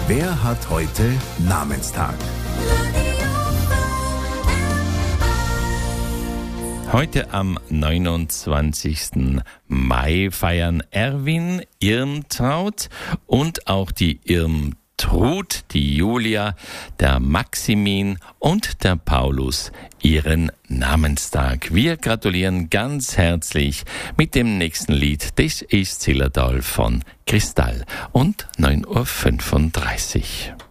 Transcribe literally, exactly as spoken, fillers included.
Wer hat heute Namenstag? Heute am neunundzwanzigsten Mai feiern Erwin, Irmtraut und auch die Irmtrud, die Julia, der Maximin und der Paulus ihren Namenstag. Wir gratulieren ganz herzlich mit dem nächsten Lied. Das ist Zillertal von Kristall und neun Uhr fünfunddreißig.